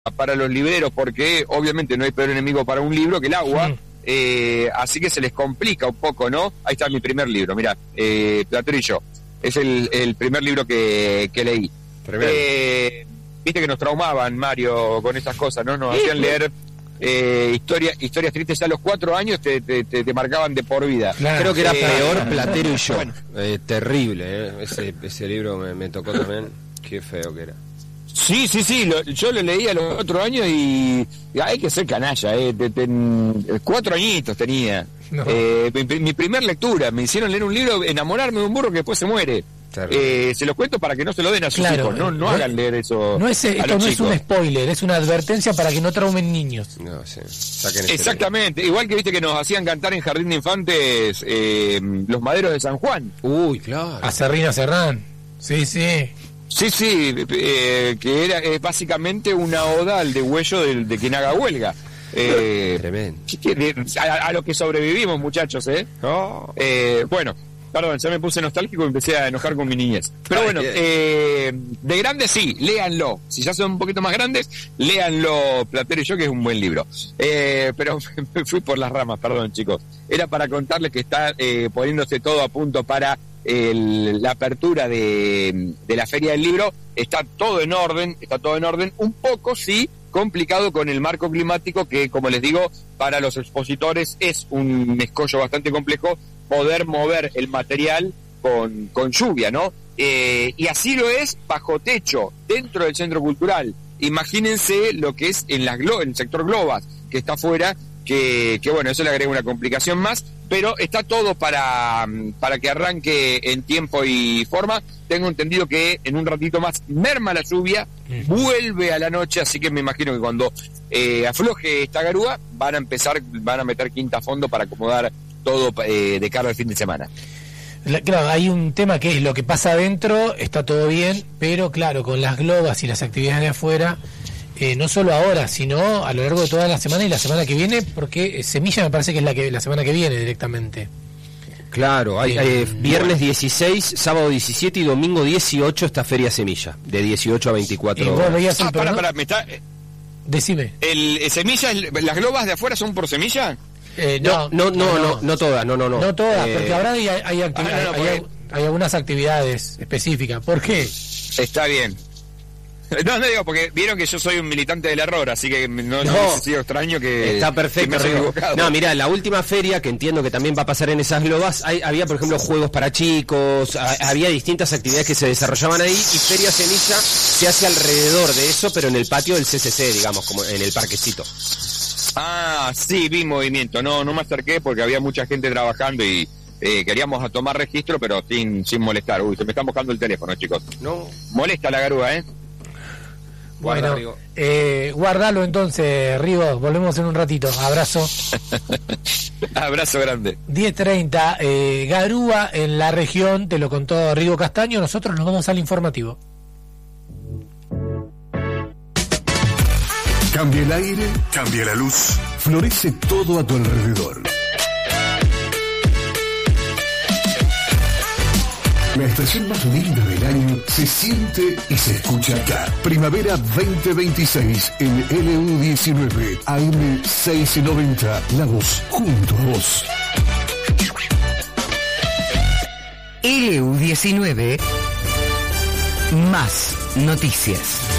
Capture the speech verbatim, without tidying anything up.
para los libreros, porque obviamente no hay peor enemigo para un libro que el agua. Sí. Eh, así que se les complica un poco, ¿no? Ahí está mi primer libro, mirá, eh, Platero y yo. Es el, el primer libro que, que leí. Eh, Viste que nos traumaban, Mario, con estas cosas, ¿no? Nos hacían leer eh, historia, historias tristes a los cuatro años, te, te, te, te marcaban de por vida. Claro. Creo que era eh, peor Platero y yo. Bueno. Eh, terrible, eh. Ese, ese libro me, me tocó también. Qué feo que era. Sí, sí, sí, lo, yo lo leí a los otros años y, y hay que ser canalla, eh, te, te, cuatro añitos tenía. No. Eh, mi, mi primer lectura, me hicieron leer un libro, enamorarme de un burro que después se muere. Eh, se los cuento para que no se lo den a sus claro, hijos, no, no, no hagan leer eso. No es, esto no chicos. Es un spoiler, es una advertencia para que no traumen niños. No, sí. Exactamente, igual que viste que nos hacían cantar en Jardín de Infantes eh, Los Maderos de San Juan. Uy, claro. A Serrín, Serrán. Sí, sí. Sí, sí, eh, que era es básicamente una oda al degüello de, de quien haga huelga. Eh, Tremendo. A, a lo que sobrevivimos, muchachos, ¿eh? Oh. eh bueno. Perdón, ya me puse nostálgico y empecé a enojar con mi niñez. Pero bueno, eh, de grandes sí, léanlo. Si ya son un poquito más grandes, léanlo Platero y yo, que es un buen libro. Eh, pero me fui por las ramas, perdón, chicos. Era para contarles que está eh, poniéndose todo a punto para el, la apertura de, de la Feria del Libro. Está todo en orden, está todo en orden. Un poco, sí, complicado con el marco climático, que, como les digo, para los expositores es un escollo bastante complejo poder mover el material con, con lluvia, ¿no? Eh, y así lo es bajo techo, dentro del centro cultural. Imagínense lo que es en, las glo- en el sector Globas, que está afuera, que, que bueno, eso le agrega una complicación más, pero está todo para, para que arranque en tiempo y forma. Tengo entendido que en un ratito más merma la lluvia, vuelve a la noche, así que me imagino que cuando eh, afloje esta garúa, van a empezar, van a meter quinta a fondo para acomodar todo eh, de cara al fin de semana. Claro, hay un tema que es lo que pasa adentro, está todo bien, pero claro, con las globas y las actividades de afuera, eh, no solo ahora, sino a lo largo de toda la semana y la semana que viene, porque Semilla me parece que es la que la semana que viene directamente. Claro, hay, eh, viernes dieciséis, sábado diecisiete y domingo dieciocho esta Feria Semilla, de dieciocho a veinticuatro. Y vos veías el ah, para, para, me está... Decime. El, el Semilla, ¿las globas de afuera son por Semilla? Eh, no, no, no, no, no, no, no todas, no, no, no. No todas, eh... porque ahora hay, hay, acti- ah, no, no, hay, hay, hay algunas actividades específicas. ¿Por qué? Está bien. No, no digo, porque vieron que yo soy un militante del error, así que no, no, no sido extraño que... Está perfecto. Que me equivocado. No, mira, la última feria, que entiendo que también va a pasar en esas globas, hay, había, por ejemplo, juegos para chicos, a, había distintas actividades que se desarrollaban ahí, y Feria Semilla se hace alrededor de eso, pero en el patio del C C C, digamos, como en el parquecito. Ah, sí, vi movimiento. No, no me acerqué porque había mucha gente trabajando y eh, queríamos a tomar registro, pero sin, sin molestar. Uy, se me están buscando el teléfono, chicos. No. Molesta la garúa, ¿eh? Guarda, bueno, eh, guardalo entonces, Rigo. Volvemos en un ratito. Abrazo. Abrazo grande. diez treinta, eh, garúa en la región, te lo contó Rigo Castaño. Nosotros nos vamos al informativo. Cambia el aire, cambia la luz, florece todo a tu alrededor. La estación más linda del año se siente y se escucha acá. Primavera veinte veintiséis en L U diecinueve, A M seiscientos noventa, La Voz, junto a vos. L U diecinueve, más noticias.